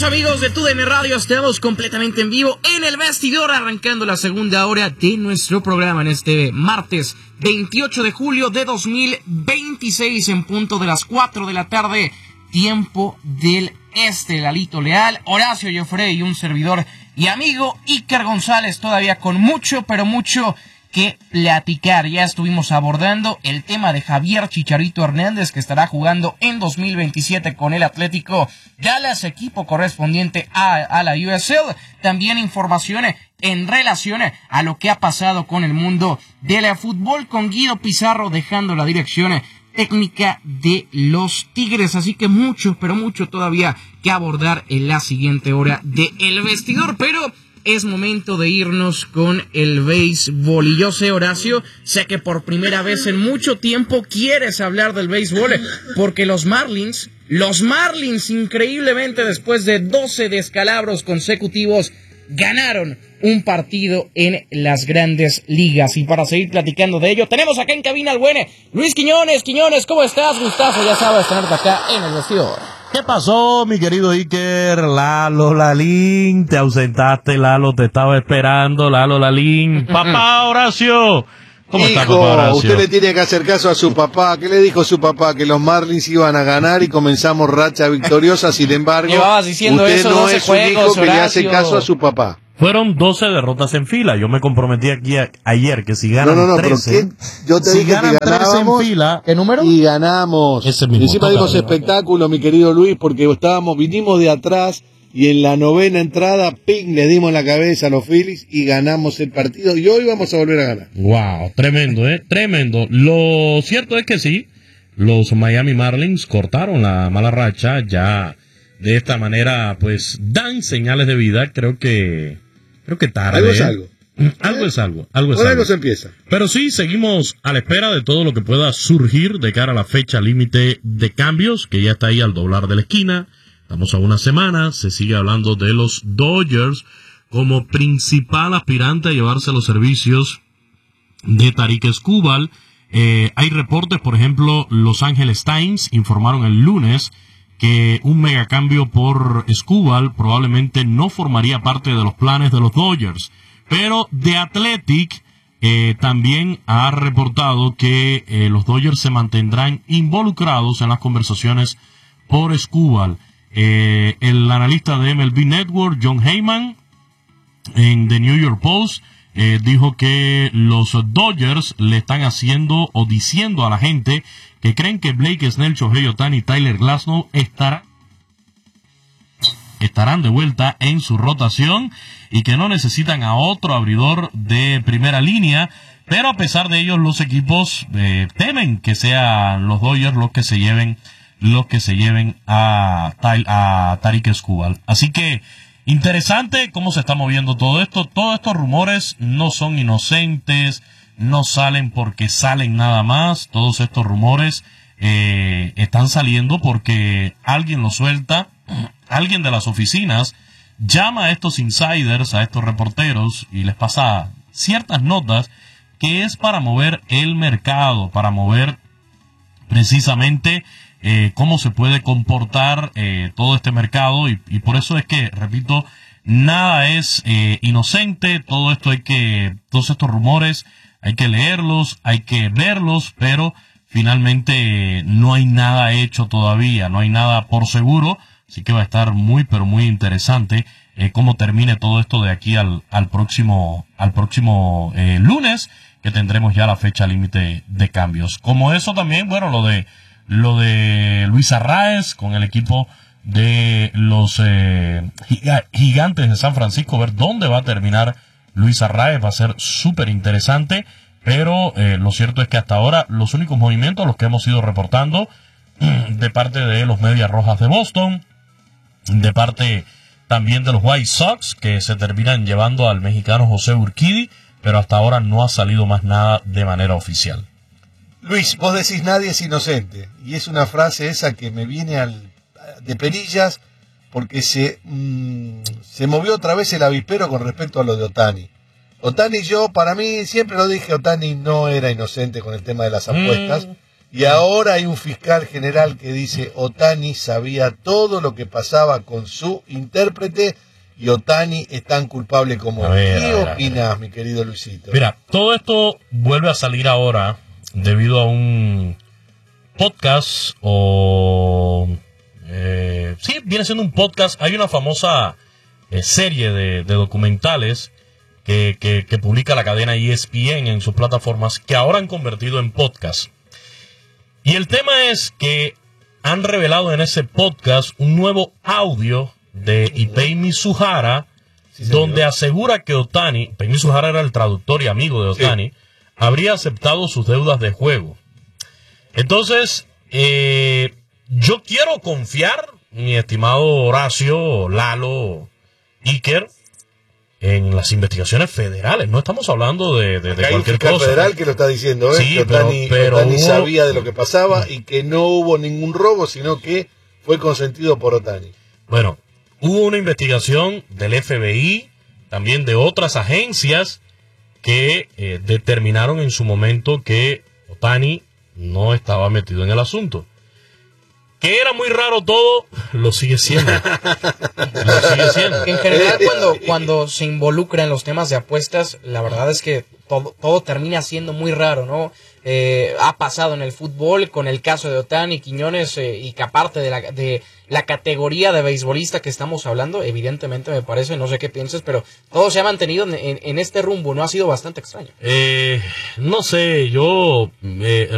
amigos de TUDN Radio, estamos completamente en vivo en el vestidor, arrancando la segunda hora de nuestro programa en este martes 28 de julio de 2026 en punto de las 4 de la tarde, tiempo del este. Lalito Leal, Horacio Joffrey y un servidor y amigo Iker González, todavía con mucho, pero mucho que platicar. Ya estuvimos abordando el tema de Javier Chicharito Hernández, que estará jugando en 2027 con el Atlético Dallas, equipo correspondiente a la USL. También información en relación a lo que ha pasado con el mundo del fútbol, con Guido Pizarro dejando la dirección técnica de los Tigres. Así que mucho, pero mucho todavía que abordar en la siguiente hora de El Vestidor, pero es momento de irnos con el béisbol. Y yo sé, Horacio, sé que por primera vez en mucho tiempo quieres hablar del béisbol, porque los Marlins, increíblemente, después de 12 descalabros consecutivos, ganaron un partido en las Grandes Ligas. Y para seguir platicando de ello, tenemos acá en cabina al buen Luis Quiñones. Quiñones, ¿cómo estás? Gustazo, ya sabes, tenerte acá en El Vestidor. ¿Qué pasó, mi querido Iker? Lalo Lalín, te ausentaste, Lalo, te estaba esperando, Lalo Lalín. Papá Horacio, ¿cómo está, papá Horacio? Usted le tiene que hacer caso a su papá. ¿Qué le dijo su papá? Que los Marlins iban a ganar y comenzamos racha victoriosa. Sin embargo, llevabas diciendo usted eso, no es un hijo que le hace caso a su papá. Fueron 12 derrotas en fila. Yo me comprometí aquí ayer que si ganan 13, pero yo te dije que ganábamos en fila, ¿qué número? Y ganamos. Ese mismo, encima dimos espectáculo, mi querido Luis, porque vinimos de atrás y en la novena entrada, ping, le dimos la cabeza a los Phillies y ganamos el partido y hoy vamos a volver a ganar. Wow, tremendo, tremendo. Lo cierto es que sí, los Miami Marlins cortaron la mala racha, ya de esta manera pues dan señales de vida. Creo que tarde. Algo es algo. Algo es algo. Por algo se empieza. Pero sí, seguimos a la espera de todo lo que pueda surgir de cara a la fecha límite de cambios, que ya está ahí al doblar de la esquina. Estamos a una semana, se sigue hablando de los Dodgers como principal aspirante a llevarse los servicios de Tarik Skubal. Hay reportes, por ejemplo, Los Angeles Times informaron el lunes que un megacambio por Skubal probablemente no formaría parte de los planes de los Dodgers. Pero The Athletic también ha reportado que los Dodgers se mantendrán involucrados en las conversaciones por Skubal. El analista de MLB Network, John Heyman, en The New York Post, dijo que los Dodgers le están haciendo o diciendo a la gente que creen que Blake Snell, Shohei Ohtani y Tyler Glasnow estarán de vuelta en su rotación y que no necesitan a otro abridor de primera línea, pero a pesar de ello los equipos temen que sean los Dodgers los que se lleven a Tarik Skubal. Así que interesante cómo se está moviendo todo esto. Todos estos rumores no son inocentes, no salen porque salen nada más. Todos estos rumores están saliendo porque alguien los suelta, alguien de las oficinas llama a estos insiders, a estos reporteros y les pasa ciertas notas que es para mover el mercado, para mover precisamente cómo se puede comportar todo este mercado y por eso es que, repito, nada es inocente. Todos estos rumores hay que leerlos, hay que verlos, pero finalmente no hay nada hecho todavía, no hay nada por seguro, así que va a estar muy pero muy interesante cómo termine todo esto de aquí al próximo lunes, que tendremos ya la fecha límite de cambios. Como eso también, bueno, lo de Luis Arraez con el equipo de los Gigantes de San Francisco, ver dónde va a terminar Luis Arraez, va a ser súper interesante, pero lo cierto es que hasta ahora los únicos movimientos, los que hemos ido reportando de parte de los Medias Rojas de Boston, de parte también de los White Sox, que se terminan llevando al mexicano José Urquidy, pero hasta ahora no ha salido más nada de manera oficial. Luis, vos decís nadie es inocente, y es una frase esa que me viene de perillas, porque se movió otra vez el avispero con respecto a lo de Ohtani. Ohtani, para mí, siempre lo dije, Ohtani no era inocente con el tema de las apuestas, Y ahora hay un fiscal general que dice Ohtani sabía todo lo que pasaba con su intérprete y Ohtani es tan culpable como él. ¿Qué opinas, mi querido Luisito? Mira, todo esto vuelve a salir ahora debido a un podcast sí, viene siendo un podcast. Hay una famosa serie de documentales que publica la cadena ESPN en sus plataformas que ahora han convertido en podcast. Y el tema es que han revelado en ese podcast un nuevo audio de Ipei Mizuhara, sí, donde asegura que Ohtani, Ipei Mizuhara era el traductor y amigo de Ohtani, sí, habría aceptado sus deudas de juego. Entonces, yo quiero confiar, mi estimado Horacio, Lalo, Iker, en las investigaciones federales. No estamos hablando de cualquier cosa. Federal que lo está diciendo, sí, que Ohtani sabía de lo que pasaba y que no hubo ningún robo, sino que fue consentido por Ohtani. Bueno, hubo una investigación del FBI, también de otras agencias, que determinaron en su momento que Ohtani no estaba metido en el asunto. Que era muy raro todo, lo sigue siendo. Lo sigue siendo. En general, cuando se involucra en los temas de apuestas, la verdad es que todo termina siendo muy raro, ¿no? Ha pasado en el fútbol con el caso de Ohtani, Quiñones, y que aparte de la categoría de beisbolista que estamos hablando, evidentemente me parece, no sé qué pienses, pero todo se ha mantenido en este rumbo, ¿no? Ha sido bastante extraño. No sé, yo